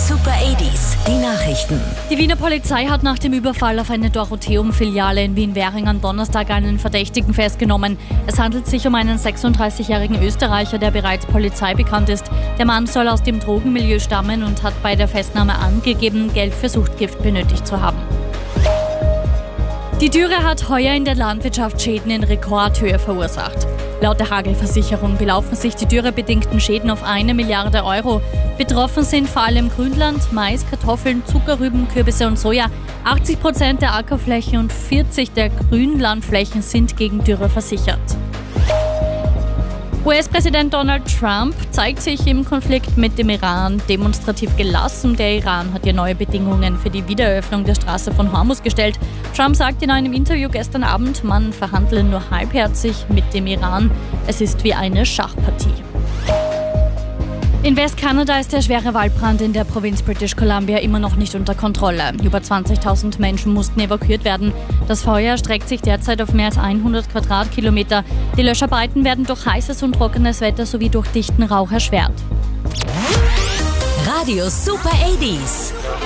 Super 80s, die Nachrichten. Die Wiener Polizei hat nach dem Überfall auf eine Dorotheum-Filiale in Wien-Währing am Donnerstag einen Verdächtigen festgenommen. Es handelt sich um einen 36-jährigen Österreicher, der bereits Polizei bekannt ist. Der Mann soll aus dem Drogenmilieu stammen und hat bei der Festnahme angegeben, Geld für Suchtgift benötigt zu haben. Die Dürre hat heuer in der Landwirtschaft Schäden in Rekordhöhe verursacht. Laut der Hagelversicherung belaufen sich die dürrebedingten Schäden auf 1 Milliarde Euro. Betroffen sind vor allem Grünland, Mais, Kartoffeln, Zuckerrüben, Kürbisse und Soja. 80% der Ackerflächen und 40% der Grünlandflächen sind gegen Dürre versichert. US-Präsident Donald Trump zeigt sich im Konflikt mit dem Iran demonstrativ gelassen. Der Iran hat ja neue Bedingungen für die Wiedereröffnung der Straße von Hormuz gestellt. Trump sagt in einem Interview gestern Abend, man verhandle nur halbherzig mit dem Iran. Es ist wie eine Schachpartie. In Westkanada ist der schwere Waldbrand in der Provinz British Columbia immer noch nicht unter Kontrolle. Über 20.000 Menschen mussten evakuiert werden. Das Feuer streckt sich derzeit auf mehr als 100 Quadratkilometer. Die Löscharbeiten werden durch heißes und trockenes Wetter sowie durch dichten Rauch erschwert. Radio Super 80s.